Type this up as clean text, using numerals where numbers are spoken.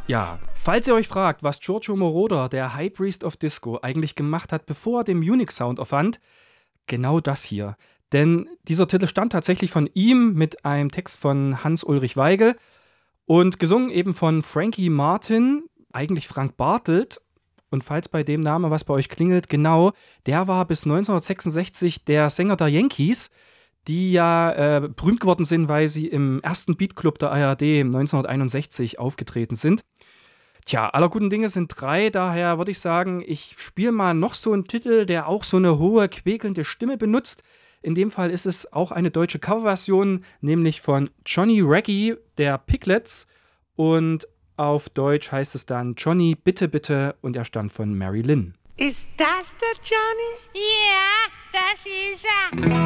Ja, falls ihr euch fragt, was Giorgio Moroder, der High Priest of Disco, eigentlich gemacht hat, bevor er den Munich-Sound erfand, genau das hier. Denn dieser Titel stammt tatsächlich von ihm mit einem Text von Hans-Ulrich Weigel und gesungen eben von Frankie Martin, eigentlich Frank Bartelt. Und falls bei dem Namen was bei euch klingelt, genau, der war bis 1966 der Sänger der Yankees, die ja berühmt geworden sind, weil sie im ersten Beatclub der ARD 1961 aufgetreten sind. Tja, aller guten Dinge sind drei, daher würde ich sagen, ich spiele mal noch so einen Titel, der auch so eine hohe, quäkelnde Stimme benutzt. In dem Fall ist es auch eine deutsche Coverversion, nämlich von Johnny Reggie, der Piglets. Und auf Deutsch heißt es dann Johnny, bitte, bitte, und er stammt von Mary Lynn. Ist das der Johnny? Ja, das ist er.